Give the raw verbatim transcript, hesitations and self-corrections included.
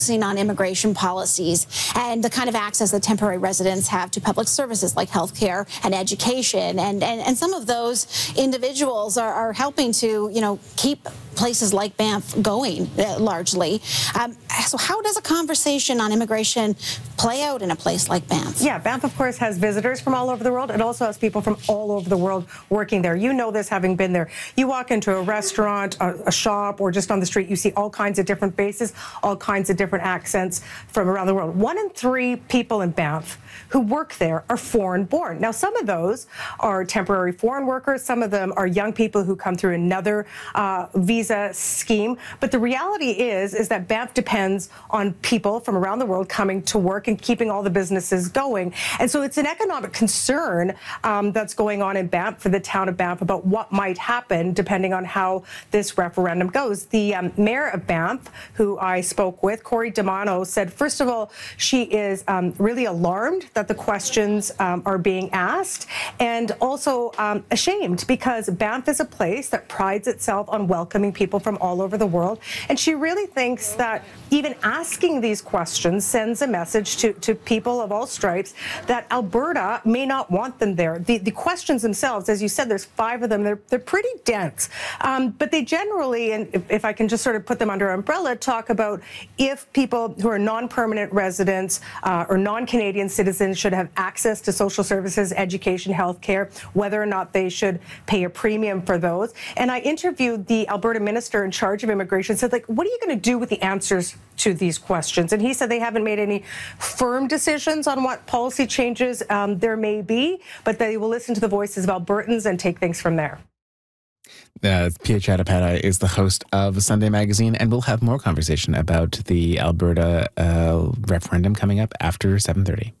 on immigration policies and the kind of access that temporary residents have to public services like healthcare and education. And, and, and some of those individuals are, are helping to, you know, keep places like Banff going uh, largely. Um, so how does a conversation on immigration play out in a place like Banff? Yeah, Banff, of course, has visitors from all over the world. It also has people from all over the world working there. You know this, having been there. You walk into a restaurant, a, a shop, or just on the street, you see all kinds of different faces, all kinds of different accents from around the world. One in three people in Banff who work there are foreign-born. Now, some of those are temporary foreign workers. Some of them are young people who come through another uh, visa scheme. But the reality is, is that Banff depends on people from around the world coming to work and keeping all the businesses going. And so it's an economic concern um, that's going on in Banff for the town of Banff about what might happen depending on how this referendum goes. The um, mayor of Banff, who I spoke with, Corey D'Amano, said, first of all, she is um, really alarmed that the questions um, are being asked, and also um, ashamed because Banff is a place that prides itself on welcoming people from all over the world. And she really thinks that even asking these questions sends a message to, to people of all stripes that Alberta may not want them there. The, the questions themselves, as you said, there's five of them, they're, they're pretty dense. Um, but they generally, and if, if I can just sort of put them under umbrella, talk about if people who are non-permanent residents uh, or non-Canadian citizens should have access to social services, education, healthcare, whether or not they should pay a premium for those. And I interviewed the Alberta minister in charge of immigration, said, like, what are you going to do with the answers to these questions? And he said they haven't made any firm decisions on what policy changes um, there may be, but they will listen to the voices of Albertans and take things from there. Uh, Pia Chattopadhyay is the host of Sunday Magazine, and we'll have more conversation about the Alberta uh, referendum coming up after seven thirty.